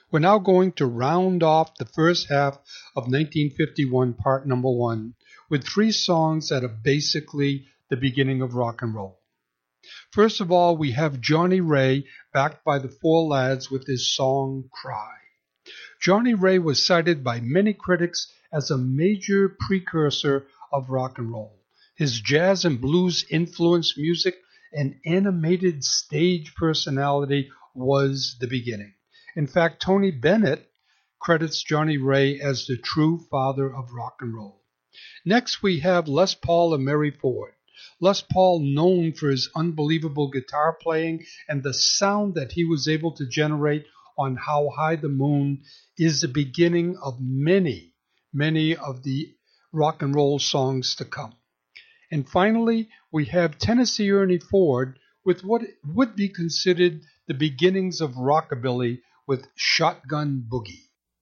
We're now going to round off the first half of 1951, part number one, with three songs that are basically the beginning of rock and roll. First of all, we have Johnny Ray, backed by the Four Lads, with his song Cry. Johnny Ray was cited by many critics as a major precursor of rock and roll. His jazz and blues influenced music and animated stage personality was the beginning. In fact, Tony Bennett credits Johnny Ray as the true father of rock and roll. Next, we have Les Paul and Mary Ford. Les Paul, known for his unbelievable guitar playing and the sound that he was able to generate on How High the Moon, is the beginning of many of the rock and roll songs to come. And finally, we have Tennessee Ernie Ford with what would be considered the beginnings of rockabilly with Shotgun Boogie.